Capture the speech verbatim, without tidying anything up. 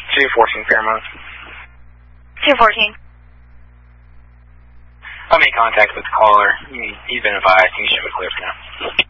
two fourteen Paramount. two fourteen. I'll make contact with the caller. He's been advised. He should be clear for now.